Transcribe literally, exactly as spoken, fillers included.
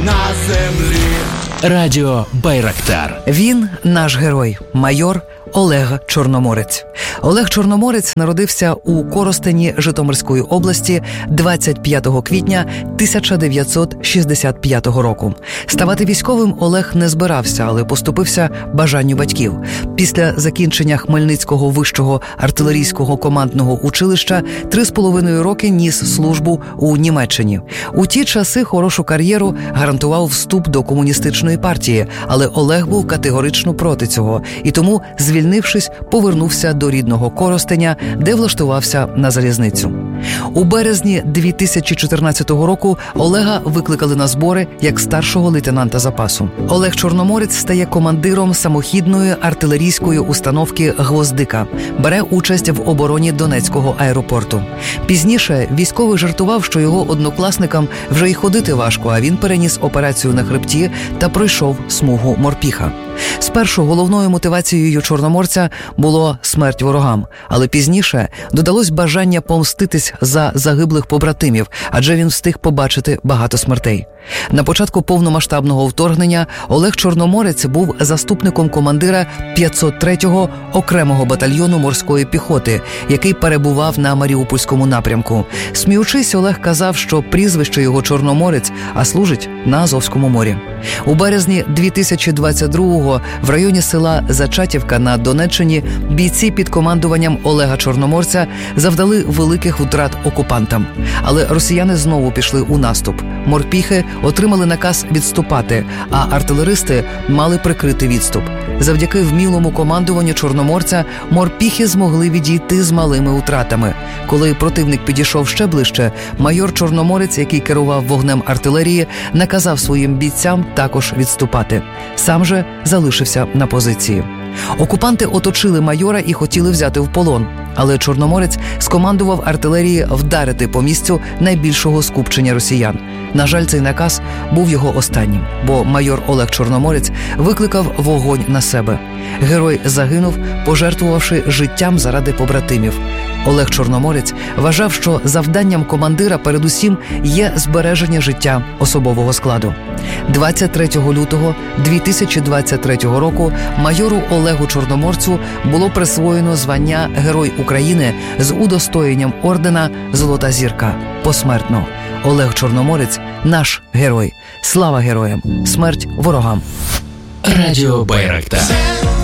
на землі. Радіо Байрактар. Він наш герой, майор Олег Чорноморець. Олег Чорноморець народився у Коростені Житомирської області двадцять п'ятого квітня тисяча дев'ятсот шістдесят п'ятого року. Ставати військовим Олег не збирався, але поступився бажанню батьків. Після закінчення Хмельницького вищого артилерійського командного училища три з половиною роки ніс службу у Німеччині. У ті часи хорошу кар'єру гарантував вступ до комуністичної партії, але Олег був категорично проти цього і тому, звільнившись, повернувся до рідного Коростеня, де влаштувався на залізницю. У березні дві тисячі чотирнадцятого року Олега викликали на збори як старшого лейтенанта запасу. Олег Чорноморець стає командиром самохідної артилерійської установки «Гвоздика». Бере участь в обороні Донецького аеропорту. Пізніше військовий жартував, що його однокласникам вже й ходити важко, а він переніс операцію на хребті та пройшов смугу морпіха. Спершу головною мотивацією Чорноморця було смерть ворогам, але пізніше додалось бажання помститись за загиблих побратимів, адже він встиг побачити багато смертей. На початку повномасштабного вторгнення Олег Чорноморець був заступником командира п'ятсот третього окремого батальйону морської піхоти, який перебував на Маріупольському напрямку. Сміючись, Олег казав, що прізвище його Чорноморець, а служить на Азовському морі. У березні дві тисячі двадцять другого в районі села Зачатівка на Донеччині бійці під командуванням Олега Чорноморця завдали великих втрат окупантам. Але росіяни знову пішли у наступ. Морпіхи отримали наказ відступати, а артилеристи мали прикрити відступ. Завдяки вмілому командуванню Чорноморця морпіхи змогли відійти з малими втратами. Коли противник підійшов ще ближче, майор Чорноморець, який керував вогнем артилерії, наказав своїм бійцям також відступати. Сам же залишився на позиції. Окупанти оточили майора і хотіли взяти в полон. Але Чорноморець скомандував артилерії вдарити по місцю найбільшого скупчення росіян. На жаль, цей наказ був його останнім, бо майор Олег Чорноморець викликав вогонь на себе. Герой загинув, пожертвувавши життям заради побратимів. Олег Чорноморець вважав, що завданням командира передусім є збереження життя особового складу. двадцять третього лютого дві тисячі двадцять третього року майору Олегу Чорноморцю було присвоєно звання Герой України з удостоєнням ордена «Золота зірка» посмертно. Олег Чорноморець – наш герой. Слава героям! Смерть ворогам! Радіо Байрактар.